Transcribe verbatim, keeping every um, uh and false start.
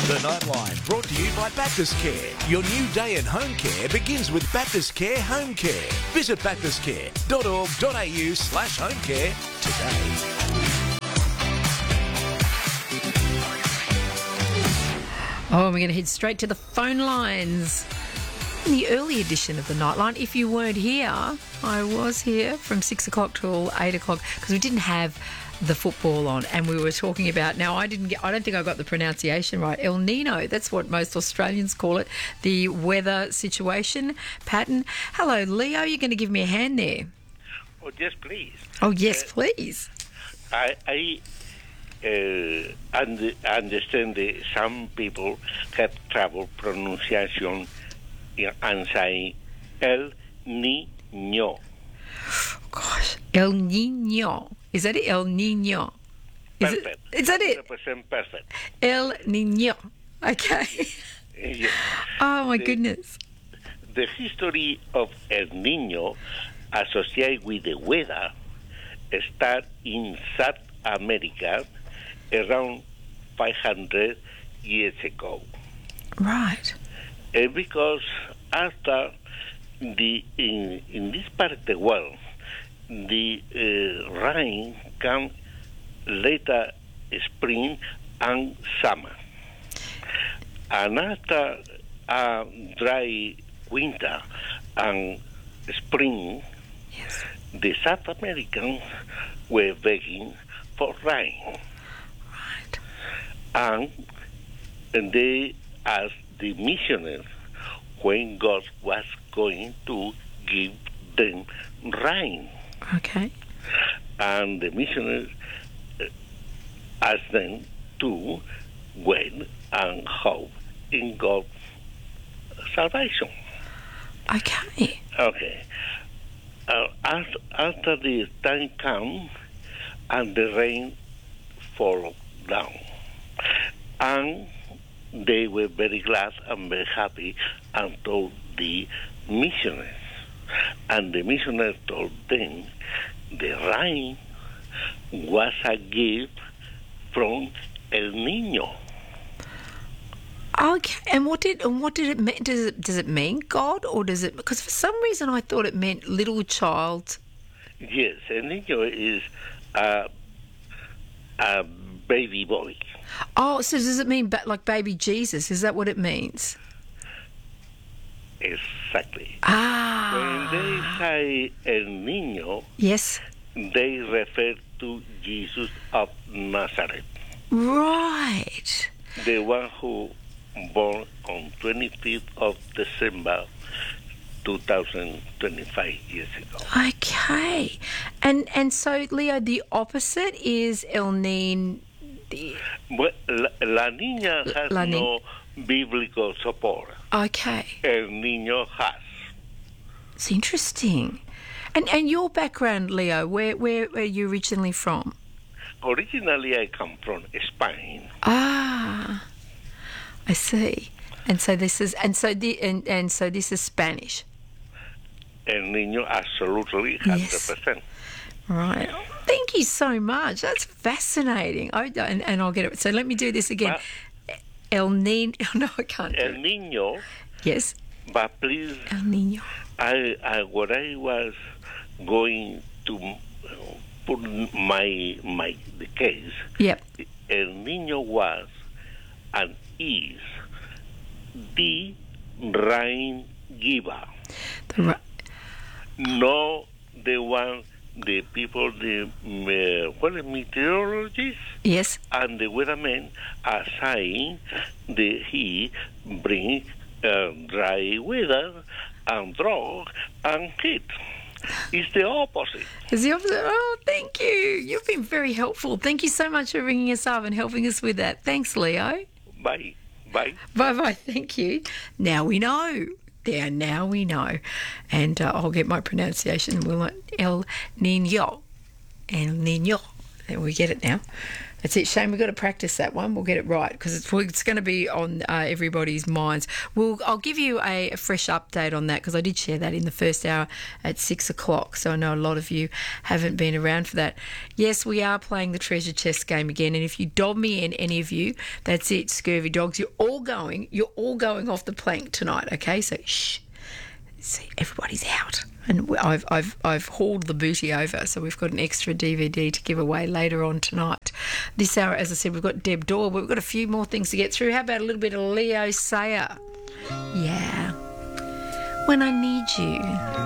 The Nightline, brought to you by Baptist Care. Your new day in home care begins with Baptist Care Home Care. Visit baptist care dot org dot a u slash home care today. Oh, we're going to head straight to the phone lines. In the early edition of the Nightline, if you weren't here, I was here from six o'clock till eight o'clock because we didn't have the football on, and we were talking about, now I didn't get, I don't think I got the pronunciation right, El Nino, that's what most Australians call it, the weather situation pattern. Hello, Leo, you're going to give me a hand there? Oh, yes, please. Oh, yes, uh, please. I, I uh, und- understand that some people have trouble pronunciation and say El Niño. Gosh, El Nino. Is that it? El Nino. Is Perfect. It, is that it? one hundred percent perfect. El Nino. Okay. Yes. Oh, my the, goodness. The history of El Niño associated with the weather start in South America around five hundred years ago. Right. Uh, because after the in, in this part of the world, the uh, rain comes later spring and summer. And after a dry winter and spring, Yes. the South Americans were begging for rain. Right. And, and they asked the missionaries when God was going to give them rain. Okay. And the missionaries uh, asked them to wait and hope in God's salvation. Okay. Okay. Uh, after, after the time came and the rain fall down, and they were very glad and very happy and told the missionaries. And the missionaries told them the rain was a gift from El Niño. Okay. And what did and what did it mean? Does it does it mean God, or does it? Because for some reason I thought it meant little child. Yes, El Niño is a, a baby boy. Oh, so does it mean ba- like baby Jesus? Is that what it means? Exactly. Ah. When they say El Niño, Yes. they refer to Jesus of Nazareth, Right. the one who born on twenty-fifth of December two thousand twenty-five years ago. Okay. And and so Leo, the opposite is El Nin. The, Well, La, La Niña has La Ni- no biblical support. okay. El Niño has. It's interesting. And and your background, Leo, where where where are you originally from? Originally, I come from Spain. Ah, I see. And so this is and so the and, and so this is Spanish. El Niño, absolutely, one hundred Yes. percent. Right. Thank you so much. That's fascinating. I, and, and I'll get it. So let me do this again. But El Nino. No, I can't do El it. Niño, Yes. but please, El Nino. I, I what I was going to uh, put my my the case. Yep. El Niño was and is the rain giver, The, ri- no the one the people the uh, what the meteorologists yes. and the weathermen are saying that he brings uh, dry weather and drought and heat. It's the opposite. Is the opposite? Oh, thank you. You've been very helpful. Thank you so much for ringing us up and helping us with that. Thanks, Leo. Bye. Bye. Bye-bye. Thank you. Now we know. There, now we know. And uh, I'll get my pronunciation. We'll El Nino. El Nino. There we get it now. That's it, Shane. We've got to practice that one. We'll get it right because it's, it's going to be on uh, everybody's minds. We'll, I'll give you a, a fresh update on that because I did share that in the first hour at six o'clock. So I know a lot of you haven't been around for that. Yes, we are playing the treasure chest game again. And if you dob me in, any of you, that's it, scurvy dogs. You're all going. You're all going off the plank tonight. Okay, so shh. See, everybody's out. And I've I've I've hauled the booty over, so we've got an extra D V D to give away later on tonight. This hour, as I said, we've got Deb Dorr, but we've got a few more things to get through. How about a little bit of Leo Sayer? Yeah. When I Need You.